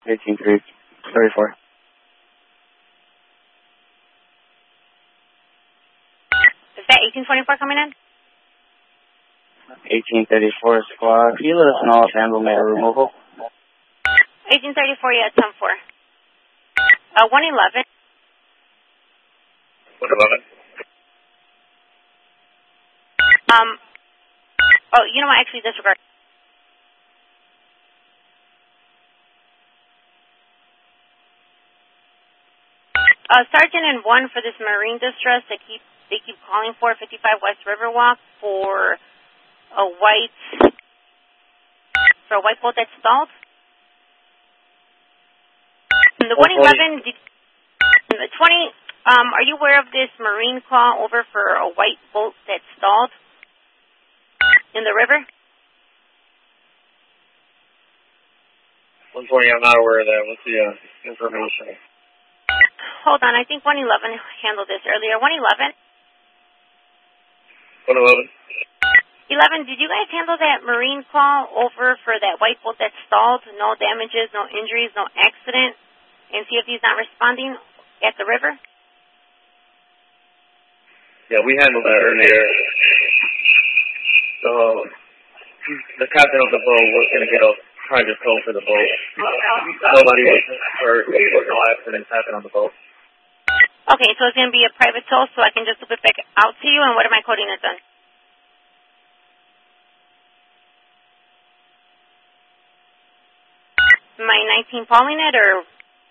1834. Is that 1824 coming in? 1834 squad. Can you let us know if handle mail removal? 1834, yeah, 10-4. 111. 111. Oh, you know what? Actually, disregard. Sergeant and 1 for this marine distress. They keep calling for 55 West Riverwalk for a white boat that's stalled. The 111, the 20. Are you aware of this marine call over for a white boat that's stalled in the river? 120, I'm not aware of that. What's the information? Hold on, I think 111 handled this earlier. 111? 111. 11, did you guys handle that marine call over for that white boat that's stalled? No damages, no injuries, no accident? And see if he's not responding at the river? Yeah, we handled that earlier. So, the captain of the boat was going to get a private tow for the boat. Nobody was hurt, no accidents happened on the boat. Okay, so it's going to be a private tow, so I can just loop it back out to you, and what am I coding this on? Am I 19 calling it, or?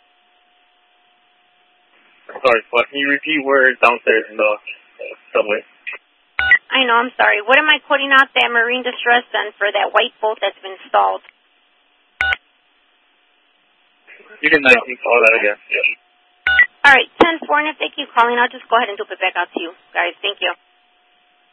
Sorry, what? Can you repeat where it's downstairs in the subway? I know, I'm sorry. What am I quoting out that marine distress then for that white boat that's been stalled? You can 19 call that again. Yeah. All right, 10-4, and if they keep calling, I'll just go ahead and loop it back out to you guys. Thank you.